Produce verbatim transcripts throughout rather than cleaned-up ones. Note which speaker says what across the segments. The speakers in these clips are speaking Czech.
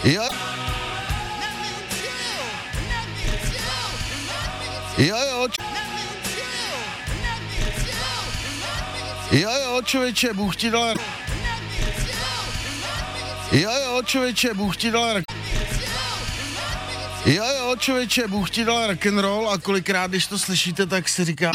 Speaker 1: Jo. Jo, jo. Jo, jo, člověče, Bůh ti dal. Jo, jo, člověče, Bůh ti dal. Jo, jo, člověče, Bůh ti dal rock'n'roll a kolikrát, když to slyšíte, tak si říká.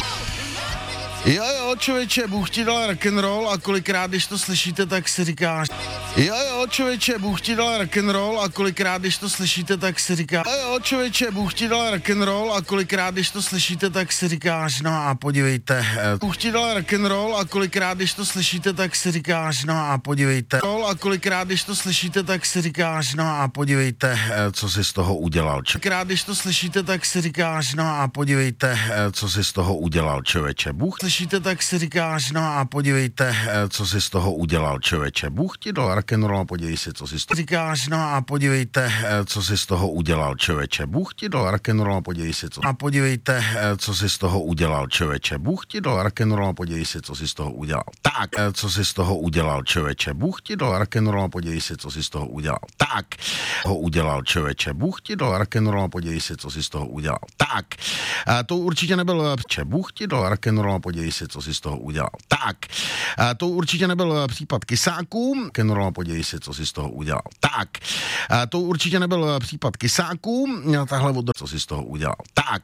Speaker 1: Jo, jo, člověče, Bůh ti dal rock'n'roll a kolikrát, když to slyšíte, tak si říkáš. Jo, jo, člověče, Bůh ti dal rock'n'roll a kolikrát, když to slyšíte, tak si říká. Jo, jo, člověče, Bůh ti dal rock'n'roll a kolikrát, když to slyšíte, tak si říkáš, no a podívejte. Bůh ti dal rock'n'roll a kolikrát, když to slyšíte, tak si říkáš, no a podívejte. A kolikrát, když to slyšíte, tak si říkáš, no a podívejte, co si z toho udělal. Kolikrát, když to slyšíte, tak si říkáš, no a podívejte, co si z toho udělal, člověče. Bůh slyšíte, tak si říkáš, no a podívejte, co si z toho udělal, člověče. Bůh ti dal rock'n'roll a podívej si, co si z toho říkáš, no a podívejte, co si z toho udělal, člověče. Bůh ti dal rock'n'roll a podívej si, co a podívejte, co si z toho udělal, člověče. Bůh ti dal rock'n'roll a podívej si, co si z toho udělal. Tak, co si z toho udělal, člověče. Bůh ti dal rock'n'roll a podívej si, co si z toho udělal. Tak, ho udělal, člověče. Bůh ti dal rock'n'roll a podívej si, co si z toho udělal. Tak, to určitě nebyl Bůh ti dal rock'n'roll a podívej si, co si z toho udělal. Tak, to určitě nebyl případ Kysáků. Rock'n'roll a podívej si, co si z toho udělal. Tak, to určitě nebyl případ Kysáků. Tahle od co si z toho udělal. Tak,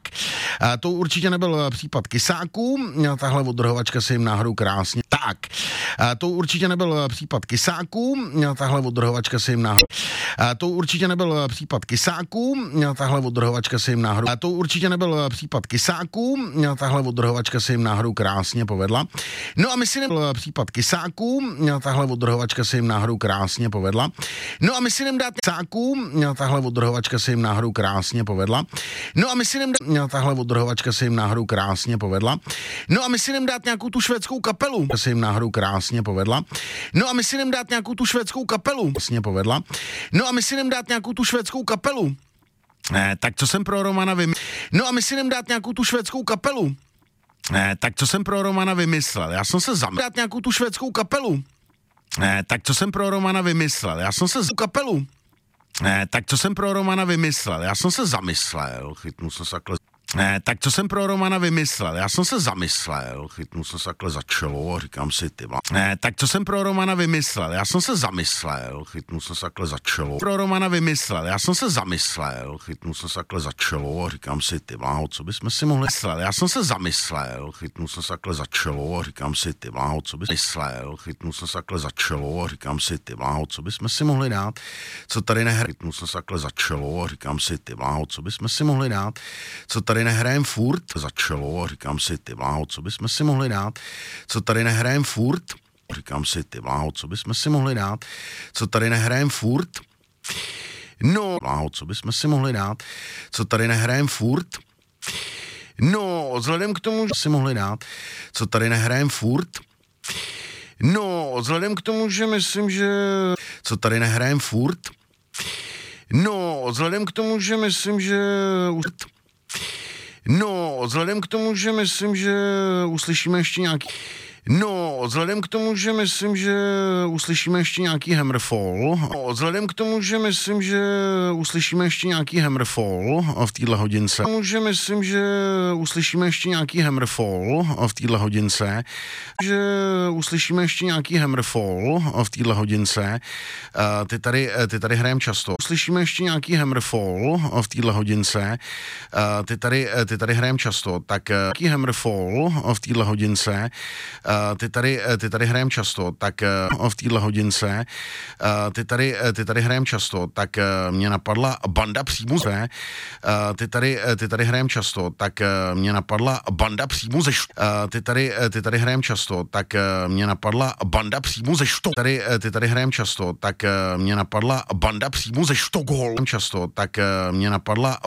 Speaker 1: to určitě nebyl případ Kysáků. Tahle odrhovačka se jim náhodou krásně. Tak, to určitě nebyl případ Kysáků. Tahle odrhovačka se jim náhodou. To určitě nebyl případ Kysáků. Tahle odrhovačka se jim náhodou. To určitě nebyl případ Kysáků. Tahle odrhovačka se jim náhodou krásně povedla. No a my si nebyl případ Kysáků. Tahle odrhovačka se jim náhodou krásně povedla. No a my si jdem dát Kysáků. Tahle odrhovačka se jim náhodou krásně povedla. No a my si jdem dát tahle odrhovačka se jim náhodou krásně povedla. No a my si jdem dát nějakou tu švédskou kapelu. Se jim náhodou krásně povedla. No a my si jdem dát nějakou tu švédskou kapelu. Vlastně povedla. No a my si jdem dát nějakou tu švédskou kapelu. Eh, tak co jsem pro Romana vymyslel? No a my si jdem dát nějakou tu švédskou kapelu. Eh, tak co jsem pro Romana vymyslel? Já jsem se zamyslel. Dát nějakou tu švédskou kapelu. Eh, tak co jsem pro Romana vymyslel? Já jsem se z kapelu. Eh, tak co jsem pro Romana vymyslel? Já jsem se zamyslel. Chytnul jsem se takhle. Eh, tak co jsem pro Romana vymyslel? Já jsem se zamyslel. Chytnul jsem se takhle za čelo a říkám si ty vla. Eh, tak co jsem pro Romana vymyslel? Já jsem se zamyslel. Chytnul jsem se takhle za čelo. Pro Romana vymyslel? Já jsem se zamyslel. Chytnul jsem se takhle za čelo a říkám si ty vláho, co bychom si mohli myslel? Já jsem se zamyslel. Chytnul jsem se takhle za čelo a říkám si ty vláho, co bys myslel? Chytnul jsem se takhle za čelo a říkám si ty vláho, co bychom si mohli dát? Co tady nehraje? Chytnul jsem se takhle za čelo a říkám si ty vláho, co bychom si mohli dát? Co tady nehrajem furt za čelo a říkám si ty vláho, co bychom si mohli dát? Co tady nehrajem furt? Říkám si ty vláho, co bychom si mohli dát? Co tady nehrajem furt? No, vláho, co bychom si mohli dát? Co tady nehrajem furt? No, vzhledem k tomu, že si mohli dát, co tady nehrajem furt? No, vzhledem k tomu, že myslím, že co tady nehrajem furt? No, vzhledem k tomu, že myslím, že už No, vzhledem k tomu, že myslím, že uslyšíme ještě nějaký... No, vzhledem k tomu, že myslím, že uslyšíme ještě nějaký Hammerfall. No, vzhledem k tomu, že myslím, že uslyšíme ještě nějaký Hammerfall v téhle hodince. Tomu, že myslím, že uslyšíme ještě nějaký Hammerfall v téhle hodince. Že uslyšíme ještě nějaký Hammerfall v téhle hodince. Uh, ty tady, ty tady hrajem často. Uslyšíme ještě nějaký Hammerfall v téhle hodince. Uh, ty tady, ty tady hrajem často. Tak uh, nějaký Hammerfall v téhle hodince. Uh, ty tady, ty tady hrajem často, tak uh, v téhle hodince, uh, ty tady, ty tady hrajem často, tak uh, mě napadla banda přímo ze, uh, ty tady, ty tady hrajem často, tak uh, mě napadla banda přímo ze, uh, ty tady, ty tady hrajem často, tak uh, mě napadla banda přímo ze Što, tady, ty tady hrajem často, tak uh, mě napadla banda přímo ze Štokholm, často, tak uh, mě napadla